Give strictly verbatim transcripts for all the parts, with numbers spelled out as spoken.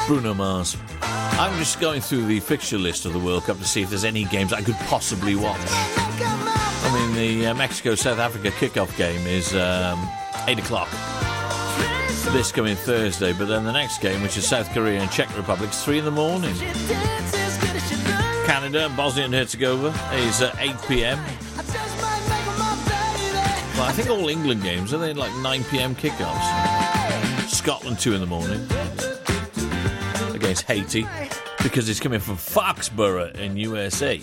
Bruno Mars. I'm just going through the fixture list of the World Cup to see if there's any games I could possibly watch. I mean, the uh, Mexico-South Africa kickoff game is um, eight o'clock this coming Thursday, but then the next game, which is South Korea and Czech Republic, is three in the morning. Canada and Bosnia and Herzegovina is uh, eight p.m. Well, I think all England games, are they like nine p.m. kickoffs? Scotland, two in the morning. Against Haiti, because it's coming from Foxborough in U S A.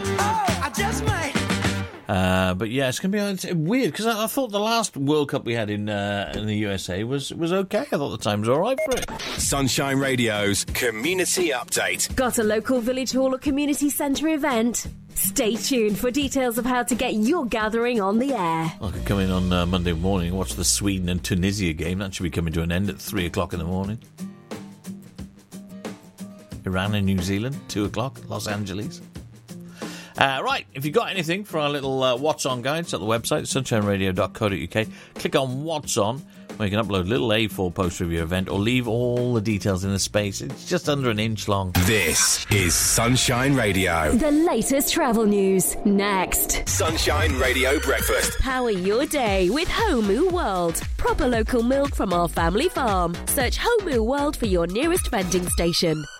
Uh, but yeah, it's going to be it's weird, because I, I thought the last World Cup we had in uh, in the U S A was, was okay. I thought the time was all right for it. Sunshine Radio's Community Update. Got a local village hall or community centre event? Stay tuned for details of how to get your gathering on the air. I could come in on uh, Monday morning and watch the Sweden and Tunisia game. That should be coming to an end at three o'clock in the morning. Iran and New Zealand, two o'clock, Los Angeles. Uh, right, if you've got anything for our little uh, What's On guides at the website, sunshine radio dot co dot uk, click on What's On, where you can upload a little A four poster of your event, or leave all the details in the space. It's just under an inch long. This is Sunshine Radio. The latest travel news, next. Sunshine Radio Breakfast. Power your day with Homu World. Proper local milk from our family farm. Search Homu World for your nearest vending station.